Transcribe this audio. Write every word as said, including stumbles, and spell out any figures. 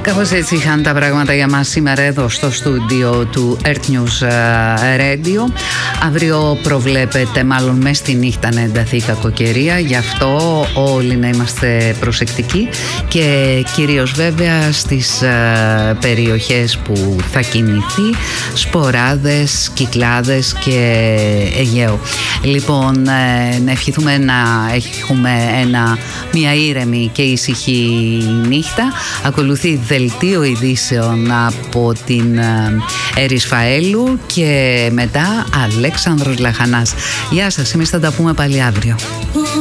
Κάπως έτσι είχαν τα πράγματα για μας σήμερα εδώ στο στούντιο του Earth News Radio. Αύριο προβλέπεται, μάλλον μες στη νύχτα, να ενταθεί η κακοκαιρία, γι' αυτό όλοι να είμαστε προσεκτικοί και κυρίως βέβαια στις περιοχές που θα κινηθεί, Σποράδες, Κυκλάδες και Αιγαίο. Λοιπόν, να ευχηθούμε να έχουμε ένα, μια ήρεμη και ήσυχη νύχτα. Ακολουθεί δελτίο ειδήσεων από την Ερυσφαέλου και μετά Αλέξανδρος Λαχανάς. Γεια σας, εμείς θα τα πούμε πάλι αύριο.